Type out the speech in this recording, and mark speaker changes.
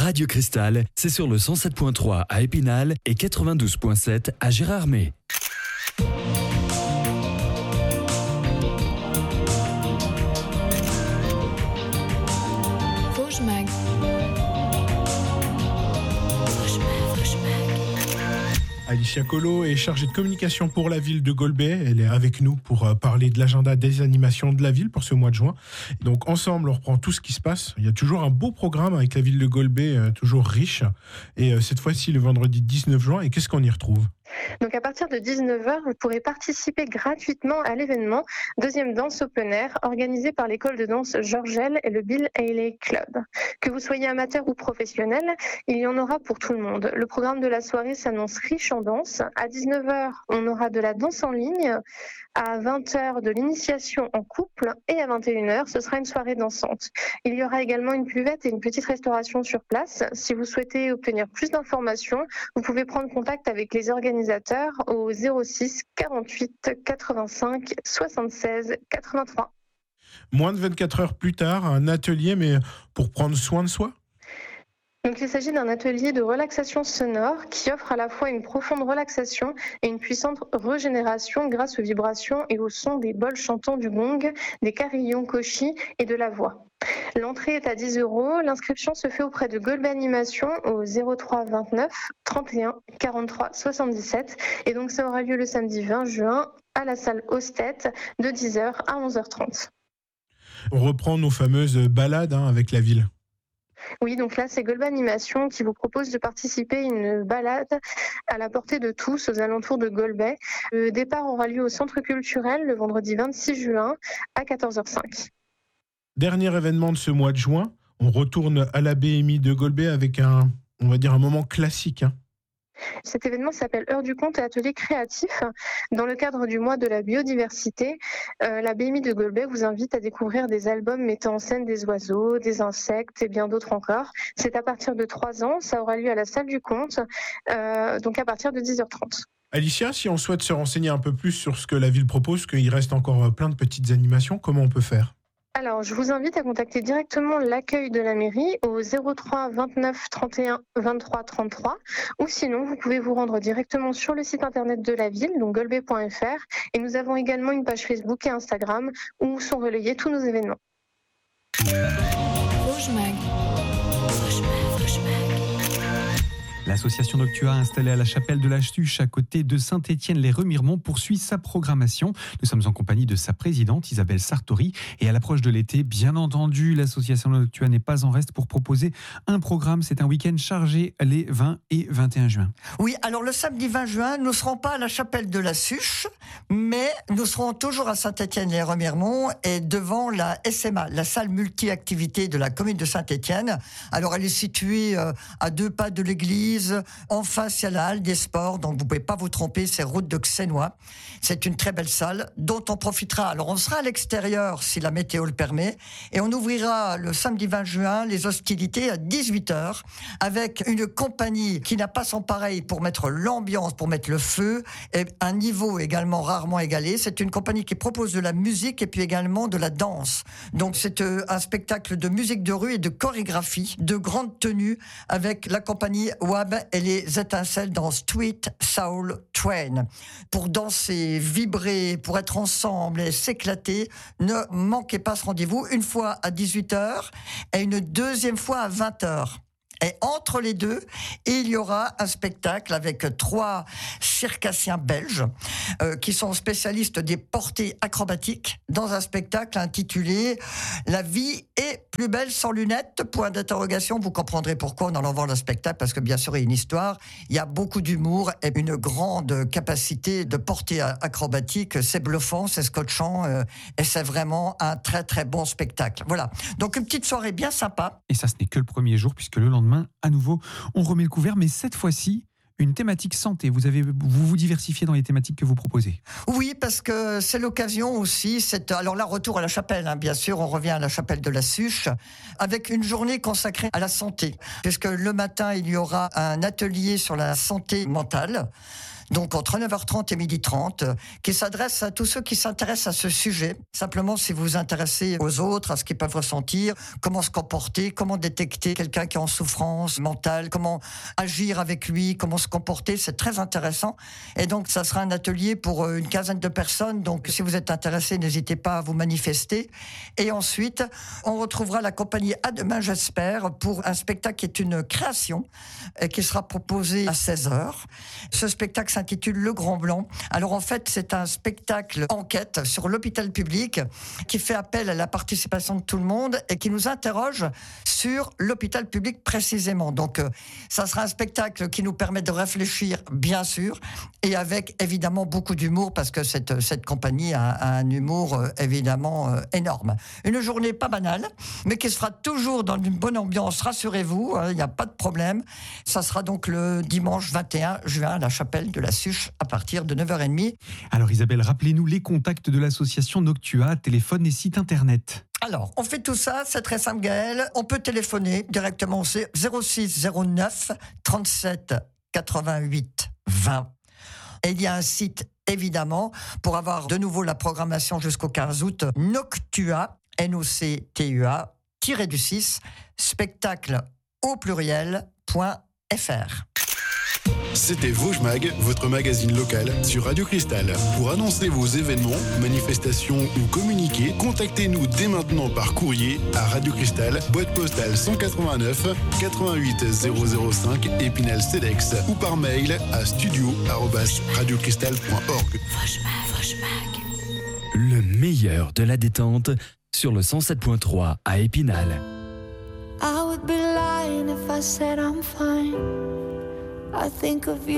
Speaker 1: Radio Cristal, c'est sur le 107.3 à Épinal et 92.7 à Gérardmer.
Speaker 2: Alicia Colo est chargée de communication pour la ville de Golbet. Elle est avec nous pour parler de l'agenda des animations de la ville pour ce mois de juin. Donc ensemble, on reprend tout ce qui se passe. Il y a toujours un beau programme avec la ville de Golbet, toujours riche. Et cette fois-ci, le vendredi 19 juin. Et qu'est-ce qu'on y retrouve ?
Speaker 3: Donc à partir de 19h, vous pourrez participer gratuitement à l'événement Deuxième danse open air organisé par l'école de danse Georgel et le Bill Haley Club. Que vous soyez amateur ou professionnel, il y en aura pour tout le monde. Le programme de la soirée s'annonce riche en danse. À 19h, on aura de la danse en ligne. À 20h, de l'initiation en couple. Et à 21h, ce sera une soirée dansante. Il y aura également une buvette et une petite restauration sur place. Si vous souhaitez obtenir plus d'informations, vous pouvez prendre contact avec les organisateurs au 06 48 85 76 83.
Speaker 2: Moins de 24 heures plus tard, un atelier, mais pour prendre soin de soi ?
Speaker 3: Donc, il s'agit d'un atelier de relaxation sonore qui offre à la fois une profonde relaxation et une puissante régénération grâce aux vibrations et au son des bols chantants du gong, des carillons koshi et de la voix. L'entrée est à 10 €. L'inscription se fait auprès de Golbet Animation au 03 29 31 43 77. Et donc, ça aura lieu le samedi 20 juin à la salle Ostet de 10h à 11h30.
Speaker 2: On reprend nos fameuses balades avec la ville.
Speaker 3: Oui, donc là, c'est Golbet Animation qui vous propose de participer à une balade à la portée de tous aux alentours de Golbet. Le départ aura lieu au Centre culturel le vendredi 26 juin à 14h05.
Speaker 2: Dernier événement de ce mois de juin, on retourne à la BMI de Golbet avec un moment classique.
Speaker 3: Cet événement s'appelle Heure du conte et atelier créatif. Dans le cadre du mois de la biodiversité, la BMI de Golbet vous invite à découvrir des albums mettant en scène des oiseaux, des insectes et bien d'autres encore. C'est à partir de 3 ans, ça aura lieu à la salle du conte, donc à partir de 10h30.
Speaker 2: Alicia, si on souhaite se renseigner un peu plus sur ce que la ville propose, qu'il reste encore plein de petites animations, comment on peut faire ?
Speaker 3: Alors, je vous invite à contacter directement l'accueil de la mairie au 03 29 31 23 33 ou sinon, vous pouvez vous rendre directement sur le site internet de la ville, donc golbet.fr, et nous avons également une page Facebook et Instagram où sont relayés tous nos événements.
Speaker 4: L'association Noctua installée à la chapelle de la Stuche à côté de Saint-Étienne-les-Remiremont poursuit sa programmation. Nous sommes en compagnie de sa présidente Isabelle Sartori et à l'approche de l'été, bien entendu, l'association Noctua n'est pas en reste pour proposer un programme. C'est un week-end chargé les 20 et 21 juin.
Speaker 5: Oui, alors le samedi 20 juin, nous ne serons pas à la chapelle de la Stuche, mais nous serons toujours à Saint-Étienne-les-Remiremont et devant la SMA, la salle multi-activité de la commune de Saint-Étienne. Alors elle est située à 2 pas de l'église. En face, il y a la halle des sports, donc vous ne pouvez pas vous tromper, c'est route de Xénois. C'est une très belle salle dont on profitera. Alors, on sera à l'extérieur si la météo le permet et on ouvrira le samedi 20 juin les hostilités à 18h avec une compagnie qui n'a pas son pareil pour mettre l'ambiance, pour mettre le feu et un niveau également rarement égalé. C'est une compagnie qui propose de la musique et puis également de la danse. Donc, c'est un spectacle de musique de rue et de chorégraphie, de grande tenue avec la compagnie WAB et les étincelles dans Street Soul Train. Pour danser, vibrer, pour être ensemble et s'éclater, ne manquez pas ce rendez-vous, une fois à 18h et une deuxième fois à 20h. Et entre les deux, il y aura un spectacle avec 3 circassiens belges qui sont spécialistes des portées acrobatiques dans un spectacle intitulé « La vie est plus belle sans lunettes ?» Point d'interrogation, vous comprendrez pourquoi en allant voir le spectacle, parce que bien sûr, il y a une histoire, il y a beaucoup d'humour et une grande capacité de portée acrobatique. C'est bluffant, c'est scotchant et c'est vraiment un très très bon spectacle. Voilà, donc une petite soirée bien sympa.
Speaker 4: Et ça, ce n'est que le premier jour, puisque le lendemain, à nouveau, on remet le couvert, mais cette fois-ci, une thématique santé. Vous vous diversifiez dans les thématiques que vous proposez.
Speaker 5: Oui, parce que c'est l'occasion aussi. Alors là, retour à la chapelle, bien sûr. On revient à la chapelle de la Suche avec une journée consacrée à la santé. Puisque le matin, il y aura un atelier sur la santé mentale. donc entre 9h30 et 12h30, qui s'adresse à tous ceux qui s'intéressent à ce sujet. Simplement, si vous vous intéressez aux autres, à ce qu'ils peuvent ressentir, comment se comporter, comment détecter quelqu'un qui est en souffrance mentale, comment agir avec lui, comment se comporter, c'est très intéressant. Et donc, ça sera un atelier pour une quinzaine de personnes. Donc, si vous êtes intéressés, n'hésitez pas à vous manifester. Et ensuite, on retrouvera la compagnie À Demain, j'espère, pour un spectacle qui est une création et qui sera proposé à 16h. Ce spectacle s'intitule Le Grand Blanc. Alors en fait, c'est un spectacle enquête sur l'hôpital public qui fait appel à la participation de tout le monde et qui nous interroge sur l'hôpital public précisément. Donc ça sera un spectacle qui nous permet de réfléchir, bien sûr, et avec évidemment beaucoup d'humour parce que cette compagnie a un humour évidemment énorme. Une journée pas banale, mais qui se fera toujours dans une bonne ambiance, rassurez-vous, il n'y a pas de problème. Ça sera donc le dimanche 21 juin à la chapelle de la Suche à partir de 9h30.
Speaker 4: Alors Isabelle, rappelez-nous les contacts de l'association Noctua, téléphone et site internet.
Speaker 5: Alors, on fait tout ça, c'est très simple Gaël. On peut téléphoner directement au 06 09 37 88 20. Et il y a un site, évidemment, pour avoir de nouveau la programmation jusqu'au 15 août, Noctua, Noctua, -du6, spectacle au pluriel.fr.
Speaker 6: C'était Vosges-Mag, votre magazine local sur Radio Cristal. Pour annoncer vos événements, manifestations ou communiquer, contactez-nous dès maintenant par courrier à Radio Cristal, boîte postale 189 88 005 Épinal-Cedex ou par mail à studio@radiocristal.org.
Speaker 1: Le meilleur de la détente sur le 107.3 à Épinal.
Speaker 7: I would be lying if I said I'm fine. I think of you.